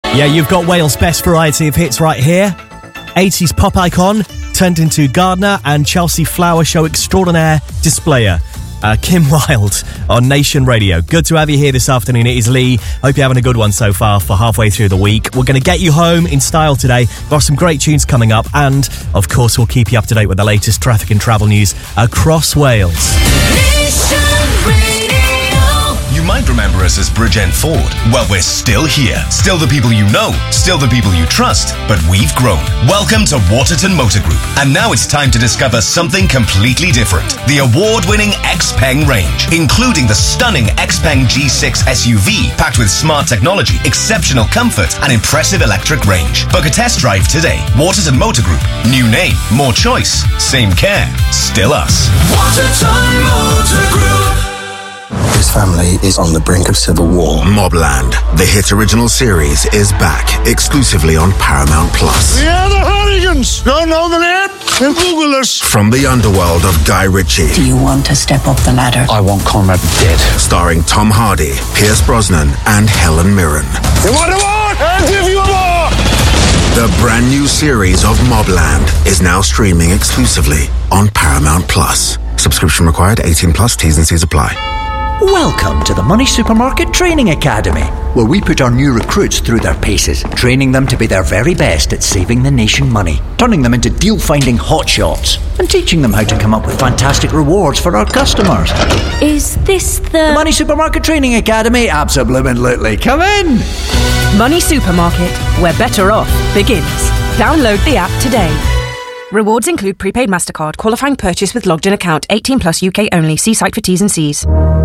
Yeah, you've got Wales' best variety of hits right here. 80s pop icon turned into gardener and Chelsea flower show extraordinaire displayer. Kim Wilde on Nation Radio. Good to have you here this afternoon. It is Lee. Hope you're having a good one so far for halfway through the week. We're going to get you home in style today. Got some great tunes coming up, and of course we'll keep you up to date with the latest traffic and travel news across Wales. You might remember us as Bridgend Ford. Well, we're still here. Still the people you know. Still the people you trust. But we've grown. Welcome to Waterton Motor Group. And now it's time to discover something completely different. The award-winning Xpeng range, including the stunning Xpeng G6 SUV, packed with smart technology, exceptional comfort, and impressive electric range. Book a test drive today. Waterton Motor Group. New name, more choice, same care. Still us. Waterton Motor Group. His family is on the brink of civil war. Mobland, the hit original series, is back exclusively on Paramount Plus. We are the Hooligans. Don't know the name? Then Google us. From the underworld of Guy Ritchie. Do you want to step up the ladder? I want Conrad dead. Starring Tom Hardy, Pierce Brosnan, and Helen Mirren. You want a war? I'll give you a war. The brand new series of Mobland is now streaming exclusively on Paramount Plus. Subscription required, 18 plus, T's and C's apply. Welcome to the Money Supermarket Training Academy, where we put our new recruits through their paces, training them to be their very best at saving the nation money, turning them into deal-finding hotshots, and teaching them how to come up with fantastic rewards for our customers. Is this the Money Supermarket Training Academy? Absolutely. Come in! Money Supermarket, where better off begins. Download the app today. Rewards include prepaid MasterCard, qualifying purchase with logged-in account, 18 plus UK only. See site for T's and C's.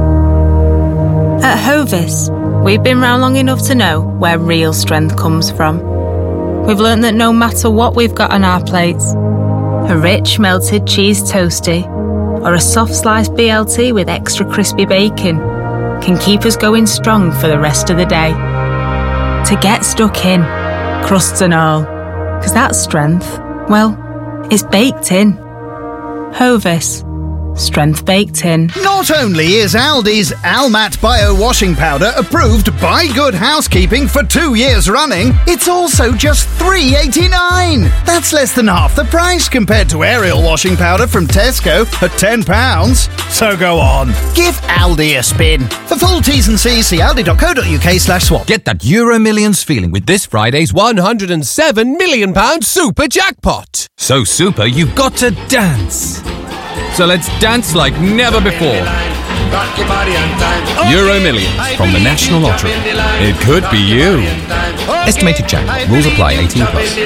At Hovis, we've been round long enough to know where real strength comes from. We've learnt that no matter what we've got on our plates, a rich melted cheese toastie or a soft sliced BLT with extra crispy bacon can keep us going strong for the rest of the day. To get stuck in, crusts and all, because that strength, well, it's baked in. Hovis. Strength baked in. Not only is Aldi's Almat Bio Washing Powder approved by Good Housekeeping for 2 years running, it's also just $3.89. That's less than half the price compared to Ariel Washing Powder from Tesco at £10. So go on, give Aldi a spin. For full T's and C's, see aldi.co.uk/swap. Get that Euro Millions feeling with this Friday's £107 million super jackpot. So super, you've got to dance. So let's dance like never before. Euro Millions from the National Lottery. It could be you. Estimated jackpot. Rules apply. 18 plus.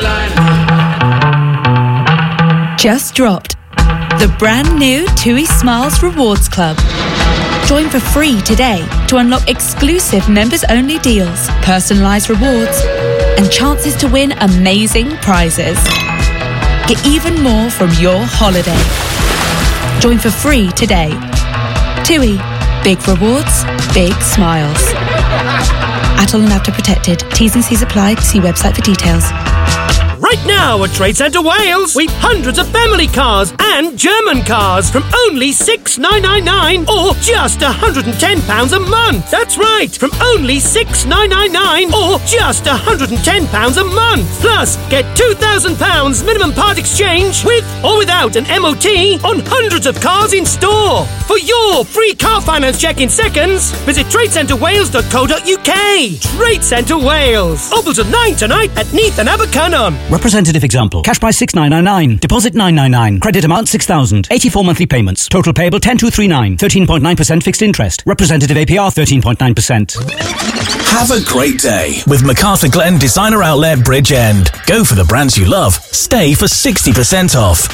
Just dropped the brand new TUI Smiles Rewards Club. Join for free today to unlock exclusive members-only deals, personalised rewards, and chances to win amazing prizes. Get even more from your holiday. Join for free today. TUI. Big rewards, big smiles. Atol and After Protected. T's and C's apply. See website for details. Right now at Trade Centre Wales, we've hundreds of family cars and German cars from only $6,999 or just £110 a month. That's right, from only $6,999 or just £110 a month. Plus, get £2,000 minimum part exchange with or without an MOT on hundreds of cars in store. For your free car finance check in seconds, visit tradecentrewales.co.uk. Trade Centre Wales. Open till 9 tonight at Neath and Abercynon. Representative example. Cash price $6,999. Deposit $999. Credit amount $6,000. 84 monthly payments. Total payable $10,239. 13.9% fixed interest. Representative APR 13.9%. Have a great day with MacArthur Glen Designer Outlet Bridgend. Go for the brands you love. Stay for 60% off.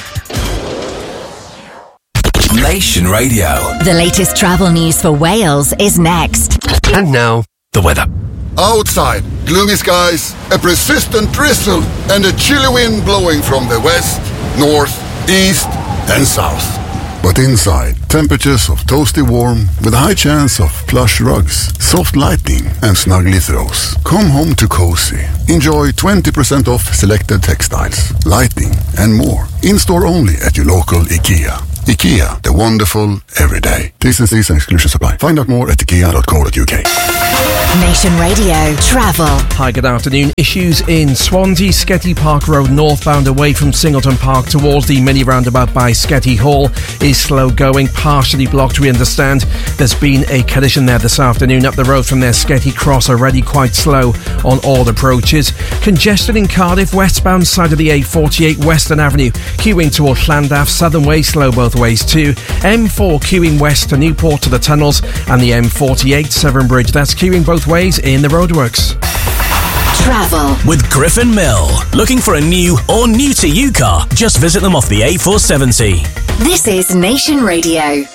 Nation Radio. The latest travel news for Wales is next. And now, the weather. Outside, gloomy skies, a persistent drizzle, and a chilly wind blowing from the west, north, east, and south. But inside, temperatures of toasty warm with a high chance of plush rugs, soft lighting, and snuggly throws. Come home to cozy. Enjoy 20% off selected textiles, lighting, and more. In-store only at your local IKEA. IKEA, the wonderful everyday. T's and C's and exclusions apply. Find out more at ikea.co.uk. Nation Radio Travel. Hi, good afternoon. Issues in Swansea, Sketty Park Road northbound away from Singleton Park towards the mini roundabout by Sketty Hall is slow going, partially blocked, we understand. There's been a collision there this afternoon. Up the road from there, Sketty Cross already quite slow on all approaches. Congestion in Cardiff, westbound side of the A48 Western Avenue, queuing towards Llandaff, Southern Way slow both ways too. M4 queuing west to Newport to the tunnels, and the M48 Severn Bridge, that's queuing both ways in the roadworks. Travel with Griffin Mill. Looking for a new or new to you car? Just visit them off the A470. This is Nation Radio.